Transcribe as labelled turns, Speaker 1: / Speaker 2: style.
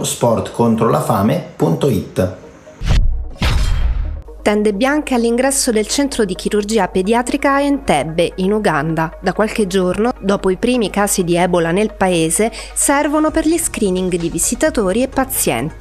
Speaker 1: sportcontrolafame.it.
Speaker 2: Tende bianche all'ingresso del centro di chirurgia pediatrica a Entebbe, in Uganda. Da qualche giorno, dopo i primi casi di Ebola nel paese, servono per gli screening di visitatori e pazienti.